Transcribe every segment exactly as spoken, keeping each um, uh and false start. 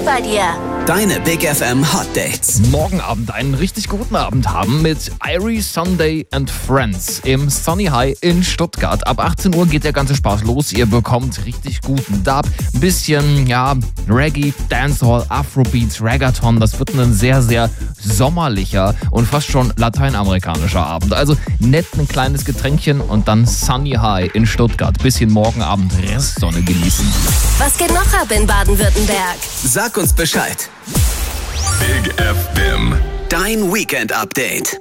bei dir. Deine Big F M Hot Dates. Morgen Abend einen richtig guten Abend haben mit Irie Sunday and Friends im Sunny High in Stuttgart. Ab achtzehn Uhr geht der ganze Spaß los. Ihr bekommt richtig guten Dub, ein bisschen ja Reggae, Dancehall, Afrobeats, Reggaeton. Das wird ein sehr, sehr sommerlicher und fast schon lateinamerikanischer Abend. Also nett ein kleines Getränkchen und dann Sunny High in Stuttgart. Bisschen morgen Abend Restsonne genießen. Was geht noch ab in Baden-Württemberg? Sag uns Bescheid. Big F M. Dein Weekend-Update.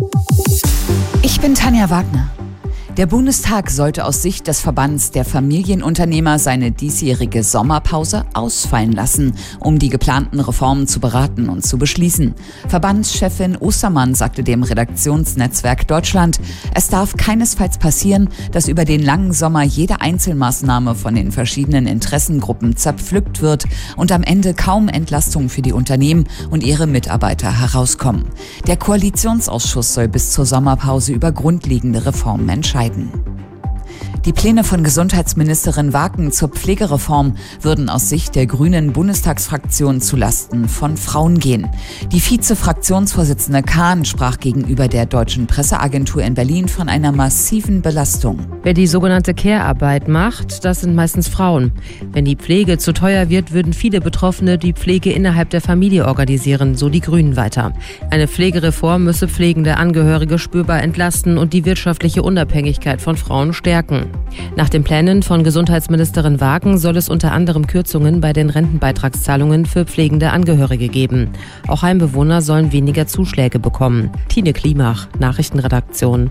Ich bin Tanja Wagner. Der Bundestag sollte aus Sicht des Verbands der Familienunternehmer seine diesjährige Sommerpause ausfallen lassen, um die geplanten Reformen zu beraten und zu beschließen. Verbandschefin Ostermann sagte dem Redaktionsnetzwerk Deutschland, es darf keinesfalls passieren, dass über den langen Sommer jede Einzelmaßnahme von den verschiedenen Interessengruppen zerpflückt wird und am Ende kaum Entlastung für die Unternehmen und ihre Mitarbeiter herauskommen. Der Koalitionsausschuss soll bis zur Sommerpause über grundlegende Reformen entscheiden. Die Pläne von Gesundheitsministerin Waken zur Pflegereform würden aus Sicht der grünen Bundestagsfraktion zulasten von Frauen gehen. Die Vize-Fraktionsvorsitzende Kahn sprach gegenüber der Deutschen Presseagentur in Berlin von einer massiven Belastung. Wer die sogenannte Care-Arbeit macht, das sind meistens Frauen. Wenn die Pflege zu teuer wird, würden viele Betroffene die Pflege innerhalb der Familie organisieren, so die Grünen weiter. Eine Pflegereform müsse pflegende Angehörige spürbar entlasten und die wirtschaftliche Unabhängigkeit von Frauen stärken. Nach den Plänen von Gesundheitsministerin Waken soll es unter anderem Kürzungen bei den Rentenbeitragszahlungen für pflegende Angehörige geben. Auch Heimbewohner sollen weniger Zuschläge bekommen. Tine Klimach, Nachrichtenredaktion.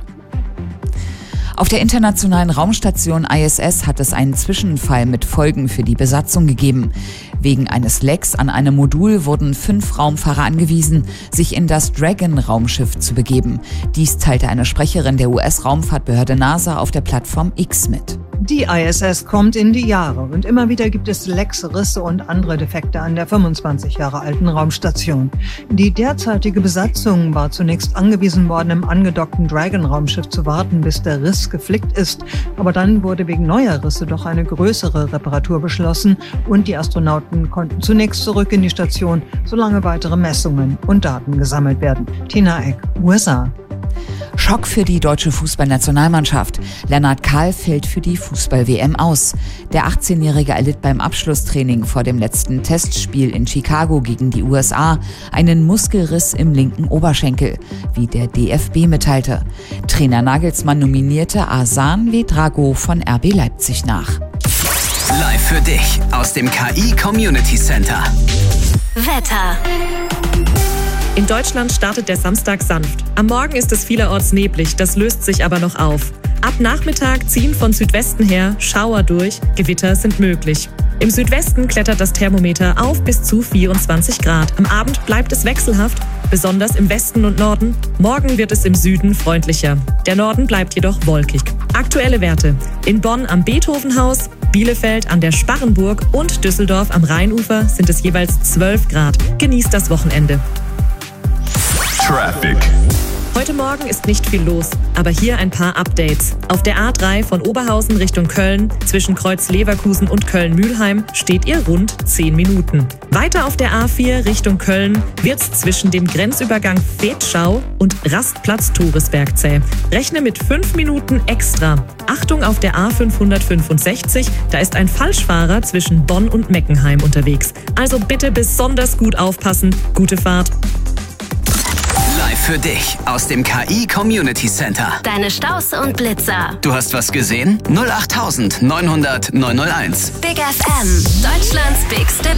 Auf der internationalen Raumstation I S S hat es einen Zwischenfall mit Folgen für die Besatzung gegeben. Wegen eines Lecks an einem Modul wurden fünf Raumfahrer angewiesen, sich in das Dragon-Raumschiff zu begeben. Dies teilte eine Sprecherin der U S-Raumfahrtbehörde NASA auf der Plattform X mit. Die I S S kommt in die Jahre und immer wieder gibt es Lecks, Risse und andere Defekte an der fünfundzwanzig Jahre alten Raumstation. Die derzeitige Besatzung war zunächst angewiesen worden, im angedockten Dragon-Raumschiff zu warten, bis der Riss geflickt ist. Aber dann wurde wegen neuer Risse doch eine größere Reparatur beschlossen und die Astronauten konnten zunächst zurück in die Station, solange weitere Messungen und Daten gesammelt werden. Tina Eck, U S A. Schock für die deutsche Fußballnationalmannschaft. Lennart Kahl fällt für die Fußball-W M aus. Der achtzehnjährige erlitt beim Abschlusstraining vor dem letzten Testspiel in Chicago gegen die U S A einen Muskelriss im linken Oberschenkel, wie der D F B mitteilte. Trainer Nagelsmann nominierte Arslan Vedrago von R B Leipzig nach. Live für dich aus dem K I Community Center. Wetter. In Deutschland startet der Samstag sanft. Am Morgen ist es vielerorts neblig, das löst sich aber noch auf. Ab Nachmittag ziehen von Südwesten her Schauer durch, Gewitter sind möglich. Im Südwesten klettert das Thermometer auf bis zu vierundzwanzig Grad. Am Abend bleibt es wechselhaft, besonders im Westen und Norden. Morgen wird es im Süden freundlicher. Der Norden bleibt jedoch wolkig. Aktuelle Werte: in Bonn am Beethovenhaus, Bielefeld an der Sparrenburg und Düsseldorf am Rheinufer sind es jeweils zwölf Grad. Genießt das Wochenende. Traffic. Heute Morgen ist nicht viel los, aber hier ein paar Updates. Auf der A drei von Oberhausen Richtung Köln, zwischen Kreuz Leverkusen und Köln-Mühlheim, steht ihr rund zehn Minuten. Weiter auf der A vier Richtung Köln wird's zwischen dem Grenzübergang Vetschau und Rastplatz Toresberg zäh. Rechne mit fünf Minuten extra. Achtung auf der A fünfhundertfünfundsechzig, da ist ein Falschfahrer zwischen Bonn und Meckenheim unterwegs. Also bitte besonders gut aufpassen. Gute Fahrt. Live für dich aus dem K I Community Center. Deine Staus und Blitzer. Du hast was gesehen? null acht neunhundert neunhundert neunhunderteins. Big F M. Deutschlands bigste